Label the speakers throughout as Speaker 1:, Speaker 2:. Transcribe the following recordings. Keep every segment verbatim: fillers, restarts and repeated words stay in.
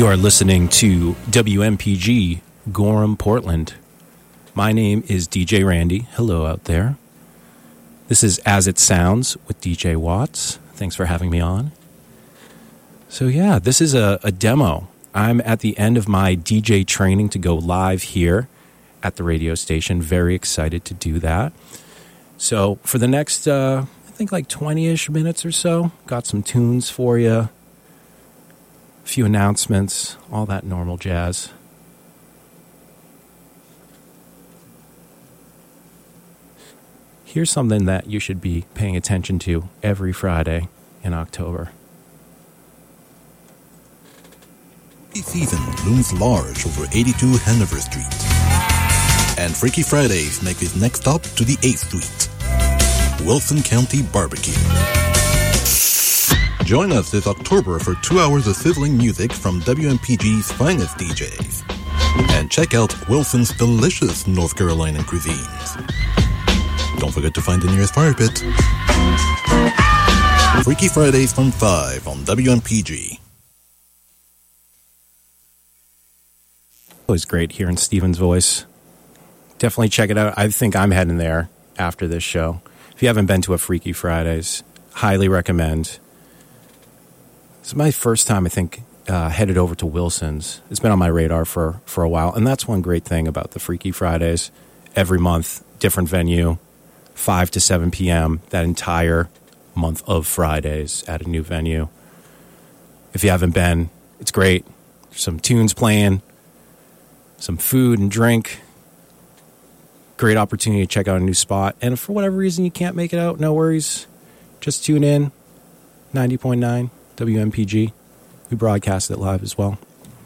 Speaker 1: You are listening to W M P G Gorham, Portland. My name is D J Randy. Hello out there. This is As It Sounds with D J Watts. Thanks for having me on. So yeah, this is a, a demo. I'm at the end of my D J training to go live here at the radio station. Very excited to do that. So for the next, uh, I think like twenty-ish minutes or so, got some tunes for you. A few announcements, all that normal jazz. Here's something that you should be paying attention to every Friday in October.
Speaker 2: Season looms large over eighty-two Hanover Street. And Freaky Fridays make its next stop to the eighth Street. Wilson County Barbecue. Join us this October for two hours of sizzling music from W M P G's finest D Js. And check out Wilson's delicious North Carolinian cuisines. Don't forget to find the nearest fire pit. Freaky Fridays from five on W M P G.
Speaker 1: Always great hearing Steven's voice. Definitely check it out. I think I'm heading there after this show. If you haven't been to a Freaky Fridays, highly recommend. It's my first time, I think, uh, headed over to Wilson's. It's been on my radar for, for a while, and that's one great thing about the Freaky Fridays. Every month, different venue, five to seven p.m., that entire month of Fridays at a new venue. If you haven't been, it's great. There's some tunes playing, some food and drink. Great opportunity to check out a new spot. And if for whatever reason you can't make it out, no worries. Just tune in, ninety point nine W M P G. We broadcast it live as well.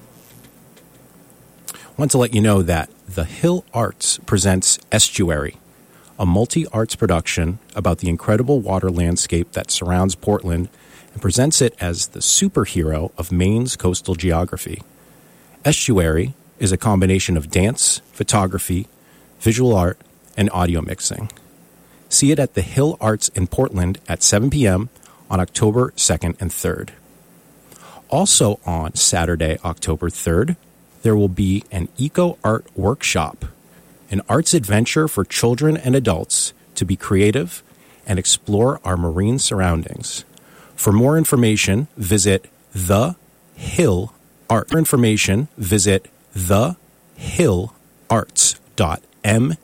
Speaker 1: I want to let you know that The Hill Arts presents Estuary, a multi-arts production about the incredible water landscape that surrounds Portland and presents it as the superhero of Maine's coastal geography. Estuary is a combination of dance, photography, visual art, and audio mixing. See it at the Hill Arts in Portland at seven p.m. on October second and third. Also on Saturday, October third, there will be an eco art workshop, an arts adventure for children and adults to be creative and explore our marine surroundings. For more information, visit The Hill Art. For information, visit the hill arts dot m